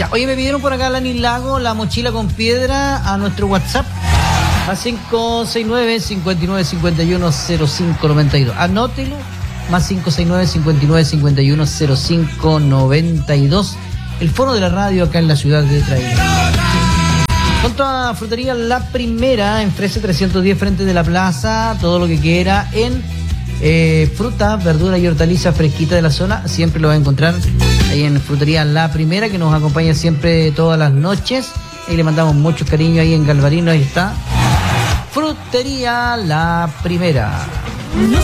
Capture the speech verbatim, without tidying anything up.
Ya, oye, me pidieron por acá Lani Lago la mochila con piedra a nuestro WhatsApp a cinco seis nueve, cinco nueve cinco uno, cero cinco nueve dos. Anótelo, más cinco seis nueve, cinco nueve cinco uno, cero cinco nueve dos. El foro de la radio acá en la ciudad de Traiguén. Junto a Frutería La Primera, en Frese trescientos diez, frente de la plaza, todo lo que quiera en eh, fruta, verdura y hortaliza fresquita de la zona, siempre lo va a encontrar ahí en Frutería La Primera, que nos acompaña siempre todas las noches. Y le mandamos mucho cariño ahí en Galvarino, ahí está. Frutería La Primera.